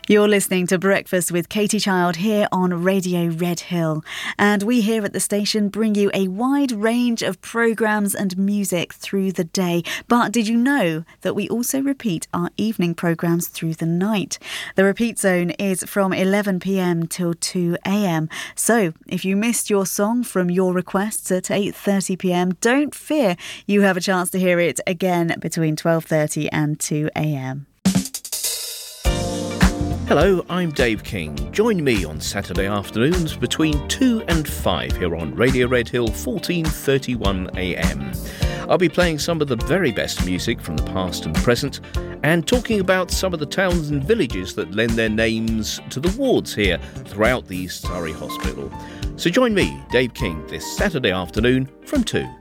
You're listening to Breakfast with Katie Child here on Radio Red Hill. And we here at the station bring you a wide range of programmes and music through the day. But did you know that we also repeat our evening programmes through the night? The repeat zone is from 11 p.m. till 2 a.m. So if you missed your song from your requests at 8:30 p.m, don't fear, you have a chance to hear it again between 12:30 and 2 a.m. Hello, I'm Dave King. Join me on Saturday afternoons between 2 and 5 here on Radio Red Hill 14:31 a.m. I'll be playing some of the very best music from the past and present and talking about some of the towns and villages that lend their names to the wards here throughout the East Surrey Hospital. So join me, Dave King, this Saturday afternoon from 2.